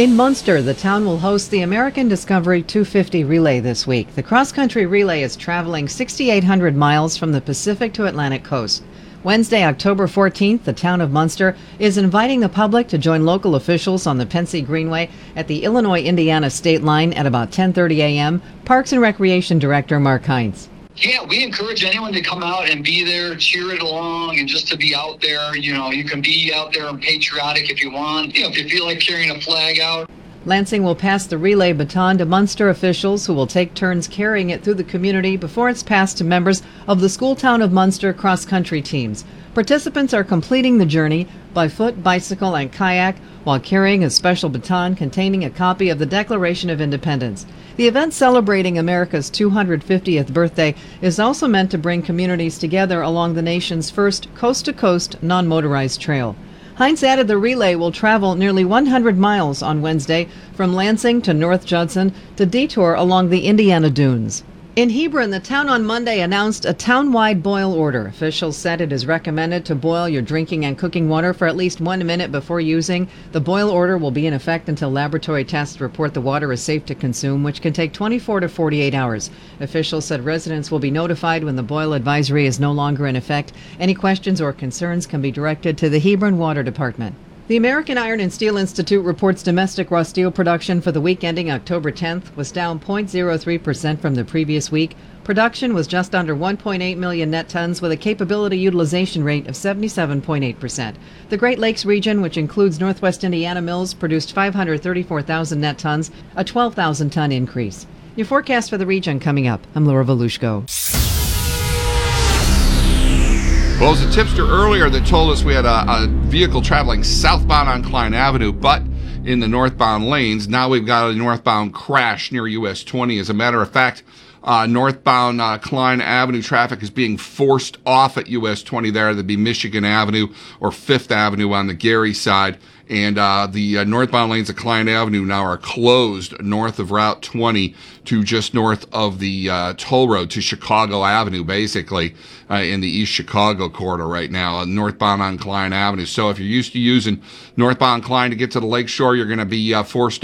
In Munster, the town will host the American Discovery 250 relay this week. The cross-country relay is traveling 6,800 miles from the Pacific to Atlantic coast. Wednesday, October 14th, the town of Munster is inviting the public to join local officials on the Pensy Greenway at the Illinois-Indiana state line at about 10:30 a.m. Parks and Recreation Director Mark Heinz. Yeah, we encourage anyone to come out and be there, cheer it along, and just to be out there. You can be out there and patriotic if you want. If you feel like carrying a flag out. Lansing will pass the relay baton to Munster officials who will take turns carrying it through the community before it's passed to members of the School Town of Munster cross-country teams. Participants are completing the journey by foot, bicycle, and kayak while carrying a special baton containing a copy of the Declaration of Independence. The event celebrating America's 250th birthday is also meant to bring communities together along the nation's first coast-to-coast non-motorized trail. Heinz added the relay will travel nearly 100 miles on Wednesday from Lansing to North Judson to detour along the Indiana Dunes. In Hebron, the town on Monday announced a town-wide boil order. Officials said it is recommended to boil your drinking and cooking water for at least 1 minute before using. The boil order will be in effect until laboratory tests report the water is safe to consume, which can take 24 to 48 hours. Officials said residents will be notified when the boil advisory is no longer in effect. Any questions or concerns can be directed to the Hebron Water Department. The American Iron and Steel Institute reports domestic raw steel production for the week ending October 10th was down 0.03% from the previous week. Production was just under 1.8 million net tons with a capability utilization rate of 77.8%. The Great Lakes region, which includes Northwest Indiana mills, produced 534,000 net tons, a 12,000-ton increase. Your forecast for the region coming up. I'm Laura Volushko. Well, it was a tipster earlier that told us we had a vehicle traveling southbound on Klein Avenue, but in the northbound lanes. Now we've got a northbound crash near US 20. As a matter of fact, northbound Klein Avenue traffic is being forced off at US 20 there. That'd be Michigan Avenue or Fifth Avenue on the Gary side. And the northbound lanes of Klein Avenue now are closed north of Route 20 to just north of the toll road to Chicago Avenue, basically, in the East Chicago corridor right now, northbound on Klein Avenue. So if you're used to using northbound Klein to get to the lakeshore, you're going to be forced